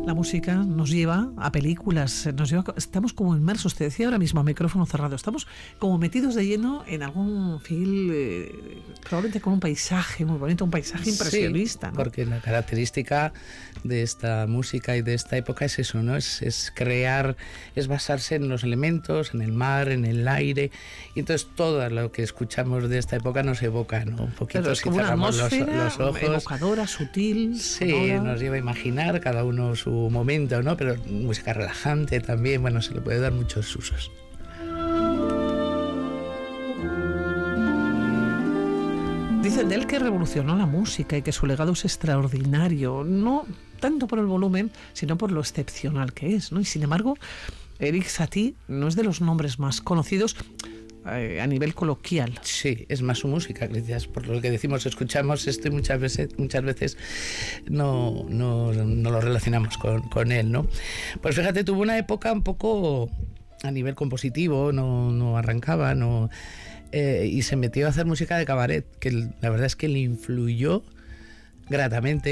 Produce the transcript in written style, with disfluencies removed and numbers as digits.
La música nos lleva a películas, estamos como inmersos, te decía ahora mismo a micrófono cerrado, estamos como metidos de lleno en algún film, probablemente con un paisaje muy bonito, un paisaje impresionista, ¿no? Porque la característica de esta música y de esta época es eso, ¿no? Es crear, es basarse en los elementos, en el mar, en el aire, y entonces todo lo que escuchamos de esta época nos evoca, ¿no? Un poquito, claro, es como una atmósfera los ojos, evocadora, sutil, sí, sonora. nos lleva a imaginar cada uno su momento, ¿no? Pero música relajante también, bueno, se le puede dar muchos usos. Dicen de él que revolucionó la música y que su legado es extraordinario, no tanto por el volumen, sino por lo excepcional que es, ¿no? Y sin embargo, Erik Satie no es de los nombres más conocidos a nivel coloquial. Sí, es más su música, gracias por lo que decimos, escuchamos esto y muchas veces no lo relacionamos con él, ¿no? Pues fíjate, tuvo una época un poco a nivel compositivo, no arrancaba, y se metió a hacer música de cabaret, que la verdad es que le influyó gratamente.